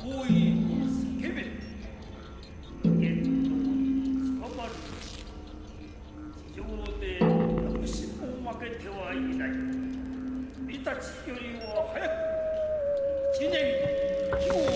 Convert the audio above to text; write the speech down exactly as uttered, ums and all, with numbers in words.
大いに叫べ。言動に捕まる。地上で楽しも負けてはいない。君たちよりは早く知念、気を